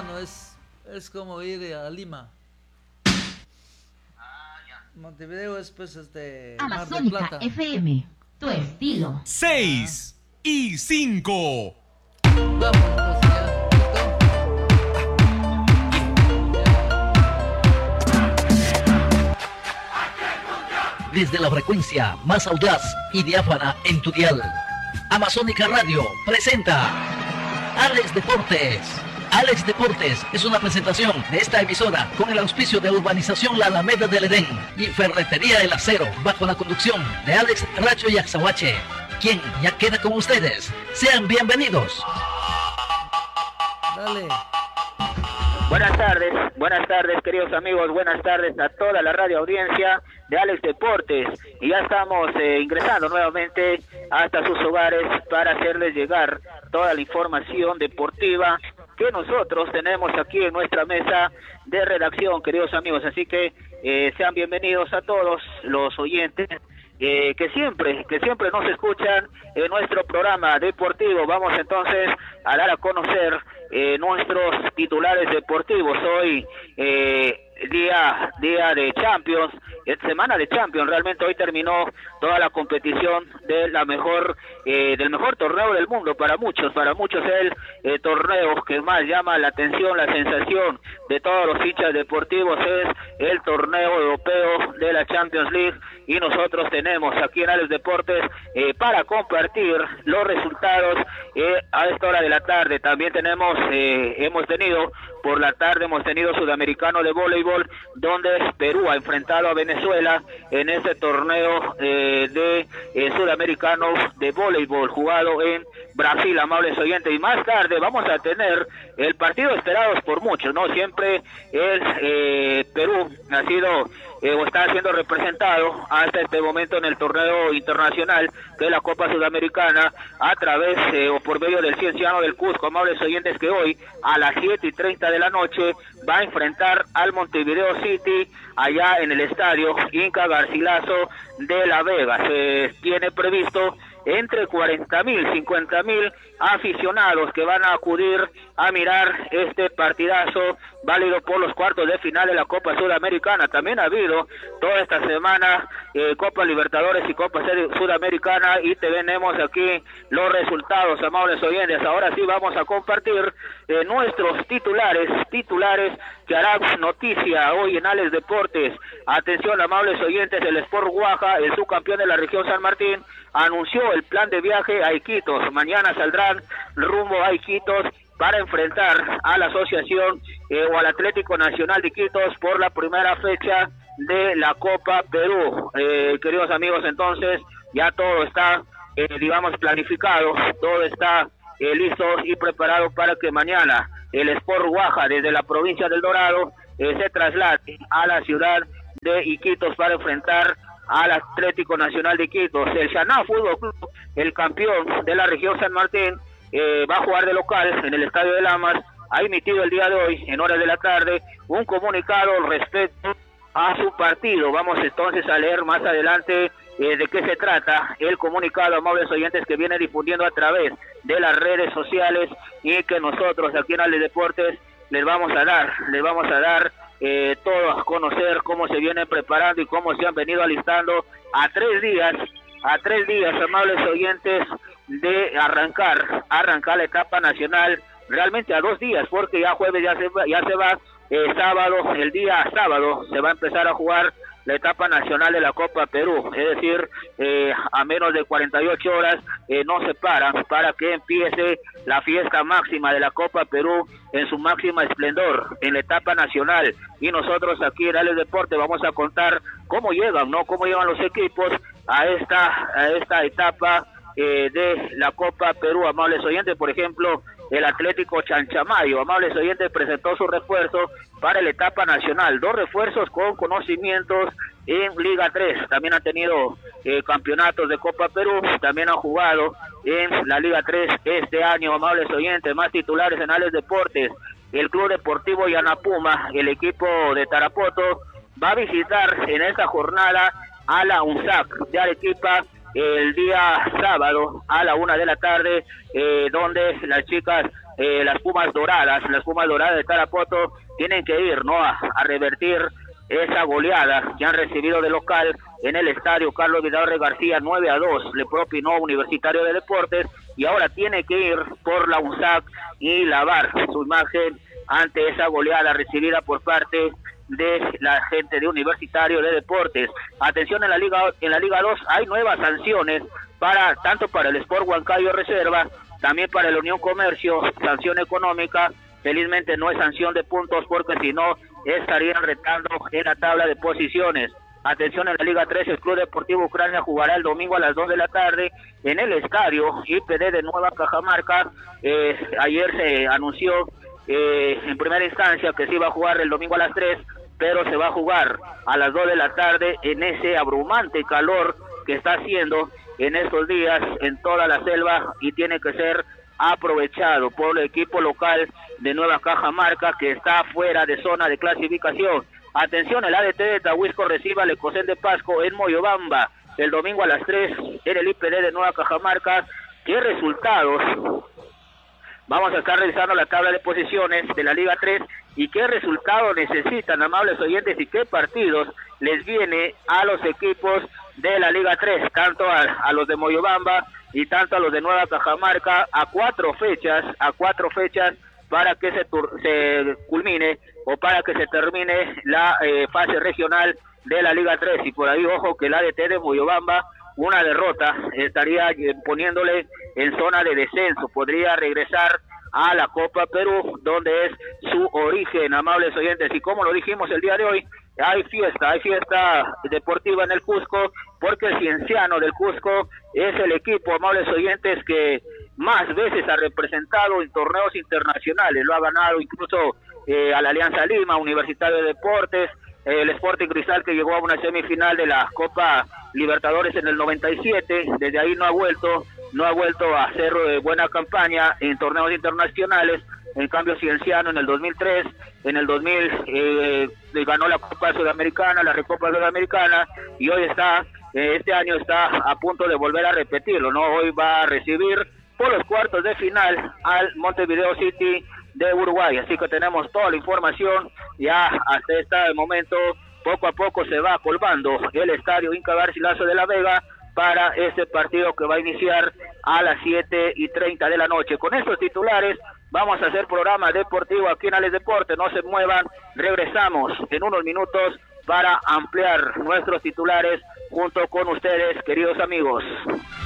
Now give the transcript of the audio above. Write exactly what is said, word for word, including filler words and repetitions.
hermano, es, es como ir a Lima. Montevideo es pues este Mar del Amazónica Plata. F M, tu estilo. seis y cinco. Vamos, entonces ya. ¿Listo? Desde la frecuencia más audaz y diáfana en tu dial, Amazónica Radio presenta Alex Deportes. Alex Deportes es una presentación de esta emisora con el auspicio de Urbanización La Alameda del Edén y Ferretería El Acero, bajo la conducción de Alex Racho y Axahuache, quien ya queda con ustedes. Sean bienvenidos. Dale. Buenas tardes, buenas tardes queridos amigos, buenas tardes a toda la radio audiencia de Alex Deportes. Y ya estamos eh, ingresando nuevamente hasta sus hogares para hacerles llegar toda la información deportiva que nosotros tenemos aquí en nuestra mesa de redacción, queridos amigos. Así que eh, sean bienvenidos a todos los oyentes eh, que siempre, que siempre nos escuchan en nuestro programa deportivo. Vamos entonces a dar a conocer eh, nuestros titulares deportivos. Hoy eh, día día de Champions, semana de Champions. Realmente hoy terminó toda la competición de la mejor eh, del mejor torneo del mundo para muchos, para muchos el eh, torneo que más llama la atención, la sensación de todos los hinchas deportivos es el torneo europeo de la Champions League, y nosotros tenemos aquí en Alex Deportes eh, para compartir los resultados eh, a esta hora de la tarde. También tenemos eh, hemos tenido por la tarde hemos tenido Sudamericano de voleibol, donde Perú ha enfrentado a Venezuela en este torneo eh, de eh, Sudamericano de voleibol jugado en Brasil, amables oyentes. Y más tarde vamos a tener el partido esperado por muchos, ¿no? Siempre el eh, Perú ha sido eh, o está siendo representado hasta este momento en el torneo internacional de la Copa Sudamericana a través eh, o por medio del Cienciano del Cusco, amables oyentes, que hoy a las siete y treinta de la noche va a enfrentar al Montevideo City allá en el estadio Inca Garcilaso de La Vega. Se tiene previsto entre cuarenta mil, cincuenta mil aficionados que van a acudir a mirar este partidazo válido por los cuartos de final de la Copa Sudamericana. También ha habido toda esta semana eh, Copa Libertadores y Copa Sudamericana, y tenemos aquí los resultados, amables oyentes. Ahora sí vamos a compartir eh, nuestros titulares, titulares que harán noticia hoy en Alex Deportes. Atención, amables oyentes, el Sport Guaja, el subcampeón de la región San Martín, anunció el plan de viaje a Iquitos. Mañana saldrán rumbo a Iquitos para enfrentar a la asociación eh, o al Atlético Nacional de Iquitos por la primera fecha de la Copa Perú. Eh, queridos amigos, entonces ya todo está, eh, digamos, planificado, todo está eh, listo y preparado para que mañana el Sport Guaja desde la provincia del Dorado eh, se traslade a la ciudad de Iquitos para enfrentar al Atlético Nacional de Iquitos. El Xaná Fútbol Club, el campeón de la región San Martín, eh, va a jugar de local en el Estadio de Lamas. Ha emitido el día de hoy, en horas de la tarde, un comunicado respecto a su partido. Vamos entonces a leer más adelante eh, de qué se trata el comunicado, amables oyentes, que viene difundiendo a través de las redes sociales y que nosotros aquí en Ale Deportes les vamos a dar, les vamos a dar eh, todo a conocer cómo se vienen preparando y cómo se han venido alistando a tres días, a tres días, amables oyentes, de arrancar, arrancar la etapa nacional, realmente a dos días, porque ya jueves ya se va, ya se va eh, sábado, el día sábado se va a empezar a jugar la etapa nacional de la Copa Perú, es decir, eh, a menos de cuarenta y ocho horas eh, no se paran para que empiece la fiesta máxima de la Copa Perú en su máxima esplendor en la etapa nacional. Y nosotros aquí en Alex Deporte vamos a contar cómo llegan, ¿no? Cómo llegan los equipos a esta, a esta etapa eh, de la Copa Perú, amables oyentes. Por ejemplo, el Atlético Chanchamayo, amables oyentes, presentó su refuerzo para la etapa nacional, dos refuerzos con conocimientos en Liga tres, también ha tenido eh, campeonatos de Copa Perú, también ha jugado en la Liga tres este año, amables oyentes. Más titulares en Alex Deportes: el Club Deportivo Yanapuma, el equipo de Tarapoto, va a visitar en esta jornada a la UNSAC de Arequipa el día sábado a la una de la tarde, eh, donde las chicas eh, las Pumas Doradas, las Pumas Doradas de Tarapoto tienen que ir, ¿no?, a, a revertir esa goleada que han recibido de local en el estadio Carlos Vidaurre García. Nueve a dos le propinó Universitario de Deportes, y ahora tiene que ir por la UNSAC y lavar su imagen ante esa goleada recibida por parte de la gente de Universitario de Deportes. Atención, en la Liga en la Liga dos hay nuevas sanciones para tanto para el Sport Huancayo Reserva, también para el Unión Comercio, sanción económica. Felizmente no es sanción de puntos, porque si no estarían retando en la tabla de posiciones. Atención, en la Liga tres, el Club Deportivo Ucrania jugará el domingo a las dos de la tarde en el estadio I P D de Nueva Cajamarca. Eh, ayer se anunció eh, en primera instancia que se iba a jugar el domingo a las tres, pero se va a jugar a las dos de la tarde en ese abrumante calor que está haciendo en estos días en toda la selva, y tiene que ser aprovechado por el equipo local de Nueva Cajamarca, que está fuera de zona de clasificación. Atención, el A D T de Tahuisco recibe al Ecosén de Pasco en Moyobamba el domingo a las tres en el I P D de Nueva Cajamarca. ¿Qué resultados? Vamos a estar revisando la tabla de posiciones de la Liga tres y qué resultados necesitan, amables oyentes, y qué partidos les viene a los equipos de la Liga tres, tanto a, a los de Moyobamba y tanto a los de Nueva Cajamarca, a cuatro fechas, a cuatro fechas para que se, tur se culmine o para que se termine la eh, fase regional de la Liga tres. Y por ahí, ojo, que el A D T de Moyobamba, una derrota estaría eh, poniéndole en zona de descenso, podría regresar a la Copa Perú, donde es su origen, amables oyentes. Y como lo dijimos el día de hoy, hay fiesta, hay fiesta deportiva en el Cusco, porque el Cienciano del Cusco es el equipo, amables oyentes, que más veces ha representado en torneos internacionales. Lo ha ganado incluso eh, a la Alianza Lima, Universitario de Deportes, eh, el Sporting Cristal, que llegó a una semifinal de la Copa Libertadores en el noventa y siete. Desde ahí no ha vuelto, no ha vuelto a hacer eh, buena campaña en torneos internacionales. En cambio, Cienciano en el dos mil tres, en el dos mil eh, ganó la Copa Sudamericana, la Recopa Sudamericana, y hoy está, eh, este año está a punto de volver a repetirlo, ¿no? Hoy va a recibir por los cuartos de final al Montevideo City de Uruguay. Así que tenemos toda la información. Ya hasta este momento, poco a poco se va colmando el estadio Inca Garcilaso de la Vega para este partido que va a iniciar a las siete y treinta de la noche. Con estos titulares vamos a hacer programa deportivo aquí en Alex Deporte. No se muevan, regresamos en unos minutos para ampliar nuestros titulares junto con ustedes, queridos amigos.